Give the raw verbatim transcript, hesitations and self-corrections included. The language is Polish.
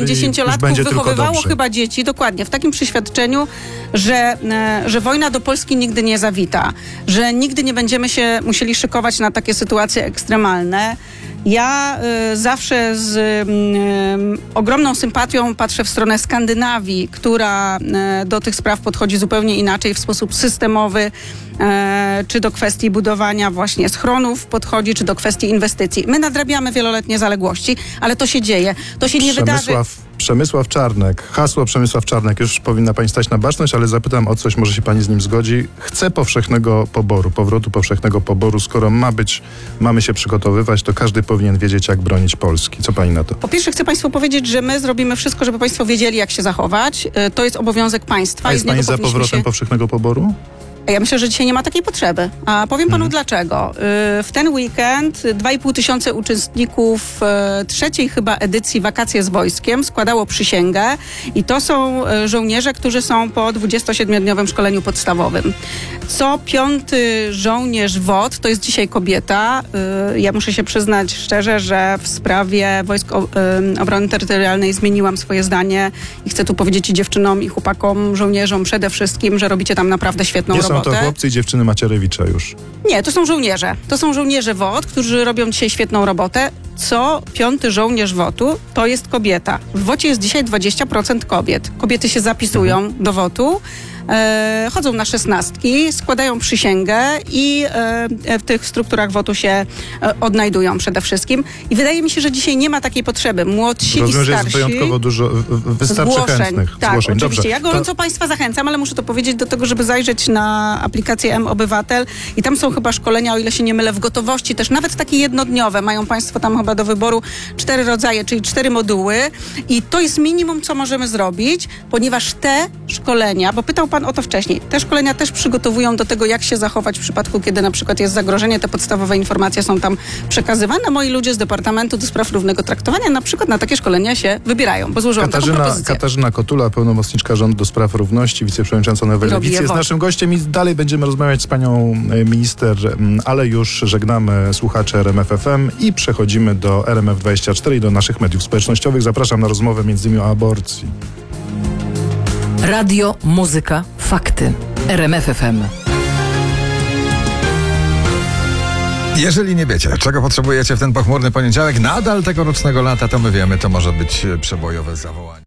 pięćdziesięciolatków wychowywało chyba dzieci, dokładnie, w takim przeświadczeniu, że, e, że wojna do Polski nigdy nie zawita, że nigdy nie będziemy się musieli szykować na takie sytuacje ekstremalne. Ja y, zawsze z y, ogromną sympatią patrzę w stronę Skandynawii, która y, do tych spraw podchodzi zupełnie inaczej, w sposób systemowy, y, czy do kwestii budowania właśnie schronów podchodzi, czy do kwestii inwestycji. My nadrabiamy wieloletnie zaległości, ale to się dzieje. To się nie wydarzy... Przemysław Czarnek, hasło Przemysław Czarnek, już powinna pani stać na baczność, ale zapytam o coś, może się pani z nim zgodzi. Chce powszechnego poboru, powrotu powszechnego poboru. Skoro ma być, mamy się przygotowywać, to każdy powinien wiedzieć, jak bronić Polski. Co pani na to? Po pierwsze chcę państwu powiedzieć, że my zrobimy wszystko, żeby państwo wiedzieli, jak się zachować. To jest obowiązek państwa. A jest pani za powrotem się... powszechnego poboru? Ja myślę, że dzisiaj nie ma takiej potrzeby. A powiem panu hmm. dlaczego. W ten weekend dwa i pół tysiące uczestników trzeciej chyba edycji Wakacje z Wojskiem składało przysięgę i to są żołnierze, którzy są po dwudziestosiedmiodniowym szkoleniu podstawowym. Co piąty żołnierz W O T to jest dzisiaj kobieta. Ja muszę się przyznać szczerze, że w sprawie Wojsk Obrony Terytorialnej zmieniłam swoje zdanie i chcę tu powiedzieć i dziewczynom, i chłopakom, żołnierzom przede wszystkim, że robicie tam naprawdę świetną robotę. Są to chłopcy i dziewczyny Macierewicza już. Nie, to są żołnierze. To są żołnierze W O T, którzy robią dzisiaj świetną robotę. Co piąty żołnierz W O T-u to jest kobieta. W W O T-cie jest dzisiaj dwadzieścia procent kobiet. Kobiety się zapisują mhm. do W O T-u, e, chodzą na szesnastki, składają przysięgę i e, w tych strukturach W O T-u się e, odnajdują przede wszystkim. I wydaje mi się, że dzisiaj nie ma takiej potrzeby. Młodsi Rozumiem, i starsi... że jest wyjątkowo dużo, wystarczy zgłoszeń. chętnych. Tak, zgłoszeń. oczywiście. Dobrze. Ja gorąco to... państwa zachęcam, ale muszę to powiedzieć do tego, żeby zajrzeć na aplikację M-Obywatel i tam są chyba szkolenia, o ile się nie mylę, w gotowości też, nawet takie jednodniowe. Mają państwo tam chyba do wyboru cztery rodzaje, czyli cztery moduły i to jest minimum, co możemy zrobić, ponieważ te szkolenia, bo pytał pan o to wcześniej, te szkolenia też przygotowują do tego, jak się zachować w przypadku, kiedy na przykład jest zagrożenie, te podstawowe informacje są tam przekazywane. Moi ludzie z Departamentu do Spraw Równego Traktowania na przykład na takie szkolenia się wybierają, bo złożyłam taką propozycję. Katarzyna Kotula, pełnomocniczka rządu do spraw równości, wiceprzewodnicząca Nowej Lewicy, jest naszym gościem i dalej będziemy rozmawiać z panią minister, ale już żegnamy słuchaczy R M F F M i przechodzimy do R M F dwadzieścia cztery i do naszych mediów społecznościowych. Zapraszam na rozmowę między innymi o aborcji. Radio, muzyka, fakty. R M F F M. Jeżeli nie wiecie, czego potrzebujecie w ten pochmurny poniedziałek nadal tegorocznego lata, to my wiemy, to może być przebojowe zawołanie.